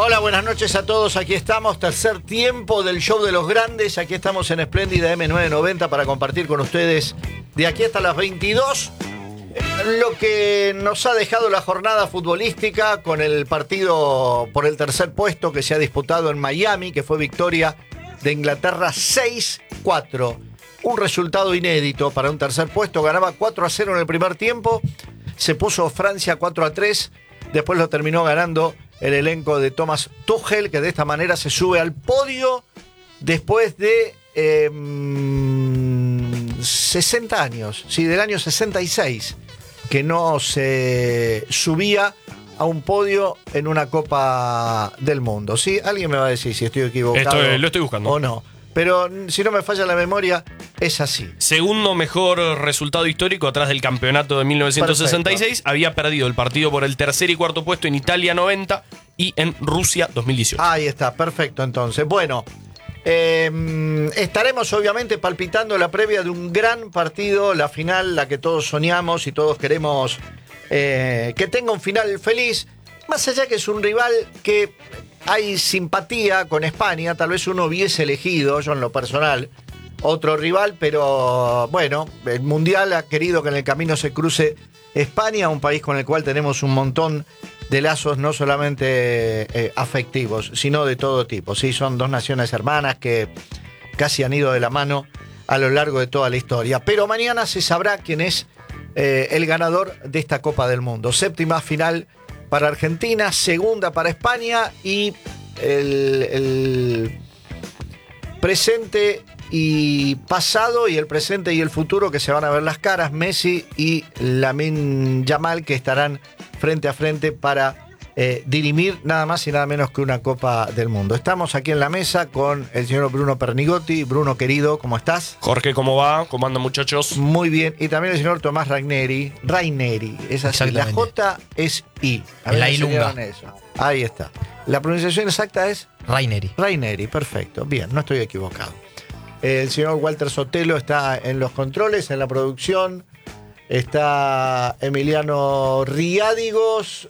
Hola, buenas noches a todos. Aquí estamos, tercer tiempo del show de los grandes. Aquí estamos en Espléndida M990 para compartir con ustedes de aquí hasta las 22 lo que nos ha dejado la jornada futbolística con el partido por el tercer puesto que se ha disputado en Miami, que fue victoria de Inglaterra 6-4. Un resultado inédito para un tercer puesto. Ganaba 4-0 en el primer tiempo. Se puso Francia 4-3. Después lo terminó ganando el elenco de Thomas Tuchel, que de esta manera se sube al podio después de 60 años. Sí, del año 66, que no se subía a un podio en una Copa del Mundo. ¿Sí? Alguien me va a decir si estoy equivocado. Lo estoy buscando. O no. Pero si no me falla la memoria, es así. Segundo mejor resultado histórico atrás del campeonato de 1966. Perfecto. Había perdido el partido por el tercer y cuarto puesto en Italia 90 y en Rusia 2018. Ahí está, perfecto entonces. Bueno, estaremos obviamente palpitando la previa de un gran partido, la final, la que todos soñamos y todos queremos que tenga un final feliz. Más allá que es un rival que hay simpatía con España, tal vez uno hubiese elegido, yo en lo personal, otro rival, pero bueno, el Mundial ha querido que en el camino se cruce España, un país con el cual tenemos un montón de lazos no solamente afectivos, sino de todo tipo. Sí, son dos naciones hermanas que casi han ido de la mano a lo largo de toda la historia. Pero mañana se sabrá quién es el ganador de esta Copa del Mundo. Séptima final para Argentina, segunda para España y el presente y pasado y el presente y el futuro que se van a ver las caras, Messi y Lamine Yamal, que estarán frente a frente para dirimir nada más y nada menos que una Copa del Mundo. Estamos aquí en la mesa con el señor Bruno Pernigotti. Bruno, querido, ¿cómo estás? Jorge, ¿cómo va? ¿Cómo andan, muchachos? Muy bien. Y también el señor Tomás Raineri, es así. La J es I. La I lunga. Ahí está. La pronunciación exacta es Raineri, perfecto. Bien, no estoy equivocado. El señor Walter Sotelo está en los controles, en la producción. Está Emiliano Riádigos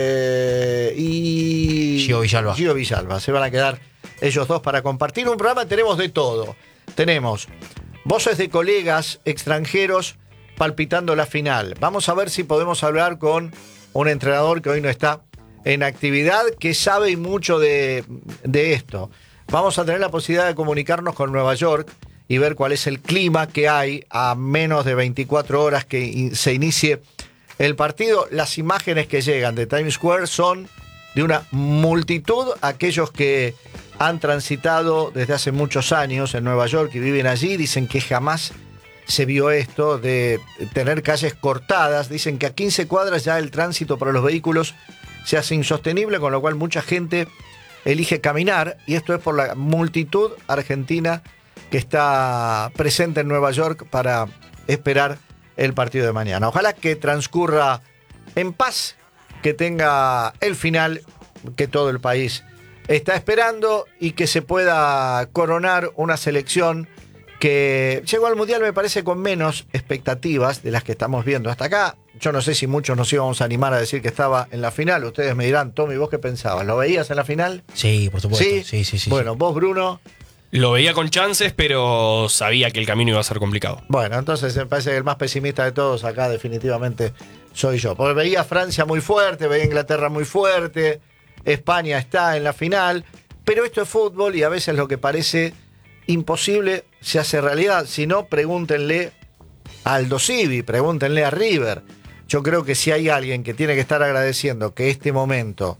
y Gio Villalba. Se van a quedar ellos dos para compartir un programa. Tenemos de todo. Tenemos voces de colegas extranjeros palpitando la final. Vamos a ver si podemos hablar con un entrenador que hoy no está en actividad, que sabe mucho de esto. Vamos a tener la posibilidad de comunicarnos con Nueva York y ver cuál es el clima que hay a menos de 24 horas que se inicie el partido. Las imágenes que llegan de Times Square son de una multitud. Aquellos que han transitado desde hace muchos años en Nueva York y viven allí dicen que jamás se vio esto de tener calles cortadas. Dicen que a 15 cuadras ya el tránsito para los vehículos se hace insostenible, con lo cual mucha gente elige caminar, y esto es por la multitud argentina que está presente en Nueva York para esperar el partido de mañana. Ojalá que transcurra en paz, que tenga el final que todo el país está esperando y que se pueda coronar una selección que llegó al Mundial, me parece, con menos expectativas de las que estamos viendo hasta acá. Yo no sé si muchos nos íbamos a animar a decir que estaba en la final. Ustedes me dirán, Tommy, ¿vos qué pensabas? ¿Lo veías en la final? Sí, por supuesto. Sí. Sí. Bueno, vos, Bruno. Lo veía con chances, pero sabía que el camino iba a ser complicado. Bueno, entonces me parece que el más pesimista de todos acá definitivamente soy yo. Porque veía a Francia muy fuerte, veía a Inglaterra muy fuerte, España está en la final, pero esto es fútbol y a veces lo que parece imposible se hace realidad. Si no, pregúntenle a Aldo Civi, pregúntenle a River. Yo creo que si hay alguien que tiene que estar agradeciendo que este momento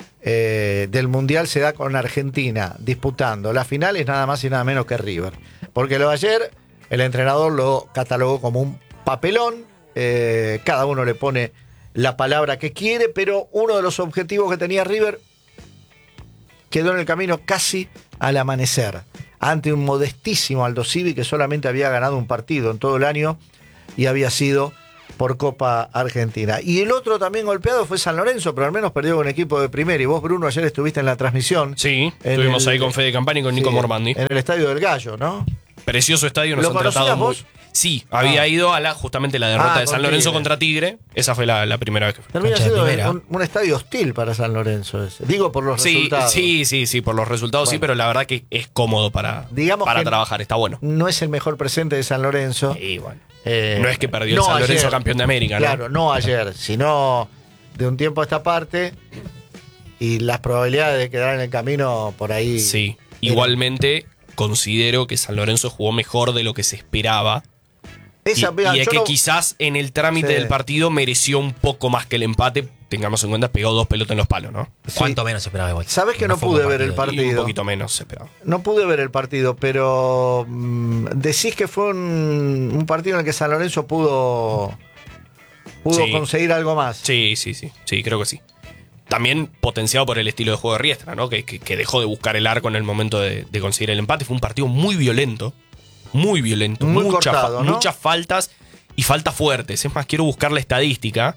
del Mundial se da con Argentina disputando la final, es nada más y nada menos que River. Porque lo de ayer, el entrenador lo catalogó como un papelón. Cada uno le pone la palabra que quiere, pero uno de los objetivos que tenía River quedó en el camino casi al amanecer, ante un modestísimo Aldo Civi que solamente había ganado un partido en todo el año y había sido por Copa Argentina. Y el otro también golpeado fue San Lorenzo, pero al menos perdió con un equipo de primera. Y vos, Bruno, ayer estuviste en la transmisión. Sí, estuvimos ahí con Fede Campani y con Nico Mormandi. En el Estadio del Gallo, ¿no? Precioso estadio, nos ¿Lo han conocías tratado vos? Sí, había ido a justamente la derrota de San Lorenzo Tigre. contra Tigre. Esa fue la primera vez que fue. Termina Cancha de siendo primera. un estadio hostil para San Lorenzo ese. Digo por los Sí, resultados. sí, por los resultados sí, Bueno. pero la verdad que es cómodo Digamos para que trabajar, está bueno. No es el mejor presente de San Lorenzo. Y bueno. No No es que perdió el San Lorenzo campeón de América, ¿no? Claro, no ayer, sino de un tiempo a esta parte. Y las probabilidades de quedar en el camino por ahí. Sí, igualmente considero que San Lorenzo jugó mejor de lo que se esperaba. Esa, mira, y es yo que no- quizás en el trámite Sí. del partido mereció un poco más que el empate. Tengamos en cuenta, pegó 2 pelotas en los palos, ¿no? Sí. ¿Cuánto menos esperaba igual? ¿Sabés que no fue un pude buen ver el Y un partido? poquito menos se esperaba. No pude ver el partido, pero decís que fue un partido en el que San Lorenzo pudo Sí. conseguir algo más. Sí, creo que sí. También potenciado por el estilo de juego de Riestra, ¿no? Que dejó de buscar el arco en el momento de conseguir el empate. Fue un partido muy violento. Muy violento. Muy cortado, ¿no? Muchas faltas y faltas fuertes. Es más, quiero buscar la estadística,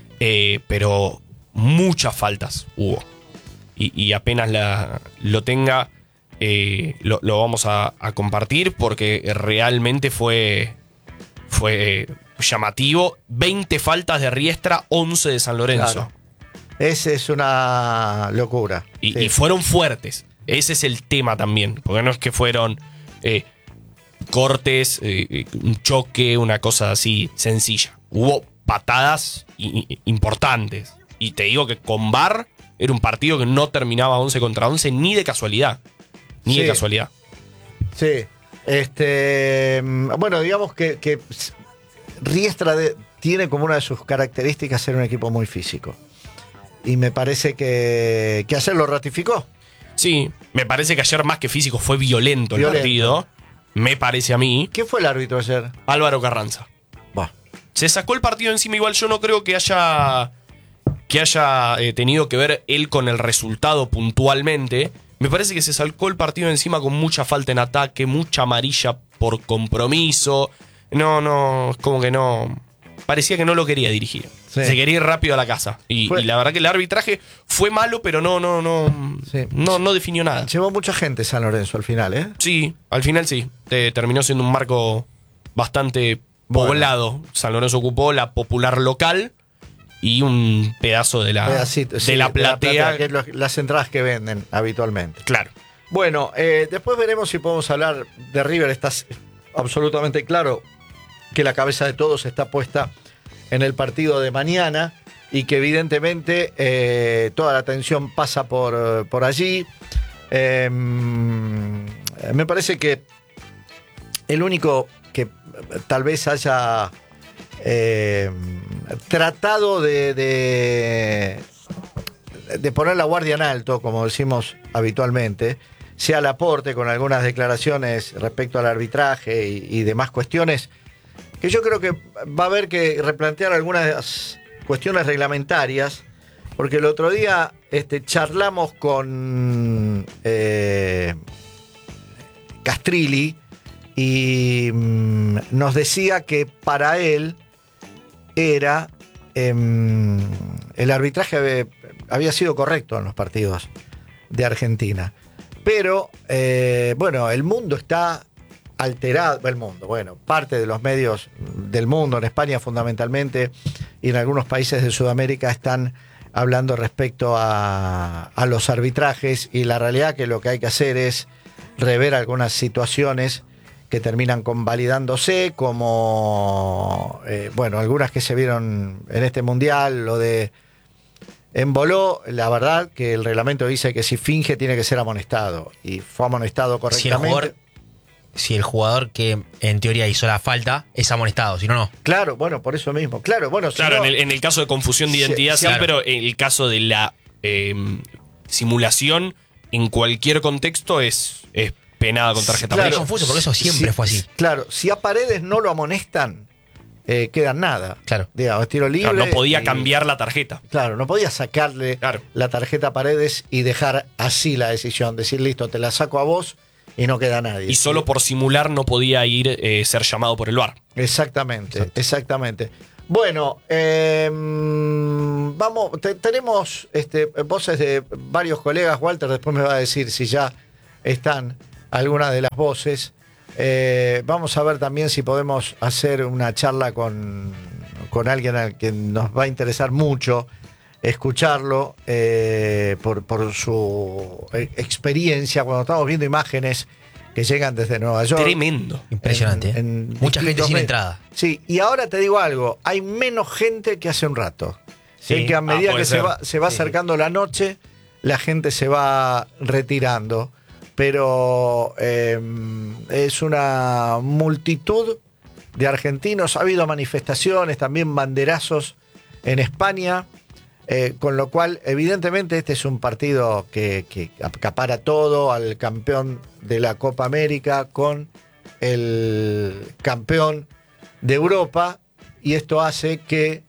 pero muchas faltas hubo. Y apenas lo tenga, lo vamos a compartir porque realmente fue llamativo. 20 faltas de Riestra, 11 de San Lorenzo. Claro. Esa es una locura. Y, Sí. y fueron fuertes. Ese es el tema también. Porque no es que fueron cortes, un choque, una cosa así sencilla. Hubo patadas importantes. Y te digo que con VAR era un partido que no terminaba 11 contra 11 ni de casualidad. Ni Sí. de casualidad. Sí. Bueno, digamos que Riestra tiene como una de sus características ser un equipo muy físico. Y me parece que ayer lo ratificó. Sí, me parece que ayer más que físico fue violento el Violento. partido. Me parece a mí. ¿Quién fue el árbitro ayer? Álvaro Carranza. Bah. Se sacó el partido encima. Igual yo no creo que haya tenido que ver él con el resultado puntualmente. Me parece que se sacó el partido encima con mucha falta en ataque, mucha amarilla por compromiso. No, es como que no. Parecía que no lo quería dirigir. Sí. Se quería ir rápido a la casa. Y la verdad que el arbitraje fue malo, pero Sí. no definió nada. Llevó mucha gente San Lorenzo al final, ¿eh? Sí, al final sí. Terminó siendo un marco bastante poblado. San Lorenzo ocupó la popular local y un pedazo de la, Pedacito, sí, de la platea. que es las entradas que venden habitualmente. Claro. Bueno, después veremos si podemos hablar de River. Está absolutamente claro que la cabeza de todos está puesta en el partido de mañana y que evidentemente toda la atención pasa por allí. Me parece que el único que tal vez haya tratado de poner la guardia en alto, como decimos habitualmente, sea Laporte con algunas declaraciones respecto al arbitraje y demás cuestiones, que yo creo que va a haber que replantear algunas cuestiones reglamentarias, porque el otro día charlamos con Castrilli y nos decía que para él era el arbitraje había sido correcto en los partidos de Argentina. Pero, bueno, el mundo está alterado, parte de los medios del mundo, en España fundamentalmente, y en algunos países de Sudamérica están hablando respecto a los arbitrajes, y la realidad que lo que hay que hacer es rever algunas situaciones que terminan convalidándose, como, algunas que se vieron en este mundial, lo de Emboló, la verdad que el reglamento dice que si finge tiene que ser amonestado, y fue amonestado correctamente. Si el jugador que en teoría hizo la falta es amonestado, si no, no. Claro, bueno, por eso mismo. Claro, bueno, Claro, si no, en el caso de confusión de Sí, identidad, sí, sí, claro. pero en el caso de la simulación, en cualquier contexto, es penada con tarjeta Claro. Es amarilla. confuso porque eso siempre fue así. Claro, si a Paredes no lo amonestan, queda en nada. Claro. Digamos, tiro libre. Claro, no podía y- cambiar la tarjeta. Claro, no podía sacarle Claro. la tarjeta a Paredes y dejar así la decisión. Decir, listo, te la saco a vos y no queda nadie. Y solo por simular no podía ser llamado por el VAR. Exactamente, exactamente. Bueno, vamos, tenemos voces de varios colegas. Walter después me va a decir si ya están algunas de las voces. Vamos a ver también si podemos hacer una charla con alguien al que nos va a interesar mucho escucharlo por su experiencia cuando estamos viendo imágenes que llegan desde Nueva York. Tremendo. Impresionante. Mucha gente sin entrada. Sí, y ahora te digo algo, hay menos gente que hace un rato. Sí. Que a medida Puede que ser. se va acercando la noche, la gente se va retirando. Pero es una multitud de argentinos. Ha habido manifestaciones, también banderazos en España. Con lo cual, evidentemente, este es un partido que acapara todo al campeón de la Copa América con el campeón de Europa, y esto hace que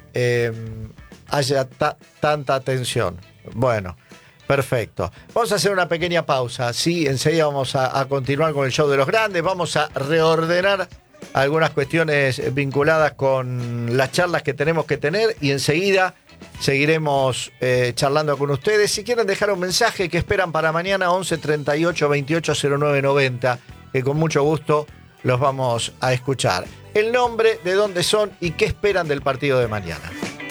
haya tanta atención. Bueno, perfecto. Vamos a hacer una pequeña pausa. Sí, enseguida vamos a continuar con el show de los grandes. Vamos a reordenar algunas cuestiones vinculadas con las charlas que tenemos que tener, y enseguida seguiremos charlando con ustedes. Si quieren dejar un mensaje que esperan para mañana, 11 38 28 09 90, que con mucho gusto los vamos a escuchar. El nombre, de dónde son y qué esperan del partido de mañana.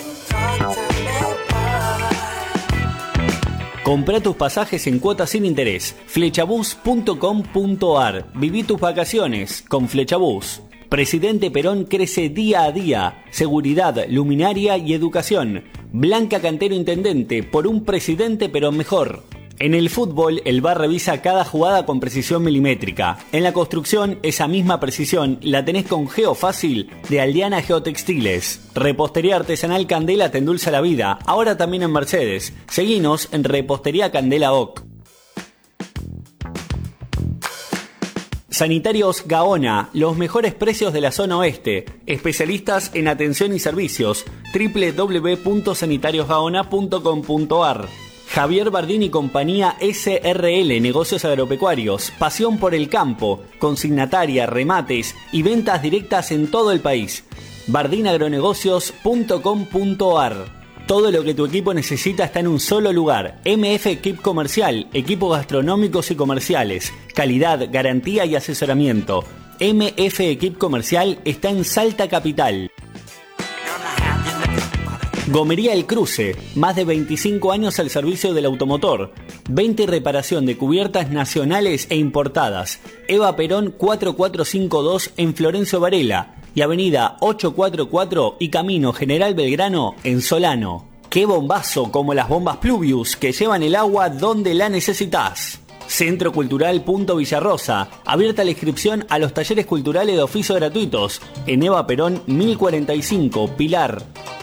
Comprá tus pasajes en cuotas sin interés. Flechabus.com.ar. Viví tus vacaciones con Flechabus. Presidente Perón crece día a día. Seguridad, luminaria y educación. Blanca Cantero Intendente, por un presidente Perón mejor. En el fútbol, el VAR revisa cada jugada con precisión milimétrica. En la construcción, esa misma precisión la tenés con Geofácil de Aldeana Geotextiles. Repostería artesanal Candela te endulza la vida, ahora también en Mercedes. Seguinos en Repostería Candela OC. Sanitarios Gaona, los mejores precios de la zona oeste. Especialistas en atención y servicios. www.sanitariosgaona.com.ar. Javier Bardini y compañía SRL, negocios agropecuarios, pasión por el campo, consignataria, remates y ventas directas en todo el país. bardinagronegocios.com.ar. Todo lo que tu equipo necesita está en un solo lugar. MF Equip Comercial, equipos gastronómicos y comerciales, calidad, garantía y asesoramiento. MF Equip Comercial está en Salta Capital. Gomería El Cruce, más de 25 años al servicio del automotor. Venta y reparación de cubiertas nacionales e importadas. Eva Perón 4452 en Florencio Varela y Avenida 844 y Camino General Belgrano en Solano. ¡Qué bombazo como las bombas Pluvius que llevan el agua donde la necesitas! Centro Cultural Punto Villarrosa, abierta la inscripción a los talleres culturales de oficio gratuitos en Eva Perón 1045, Pilar.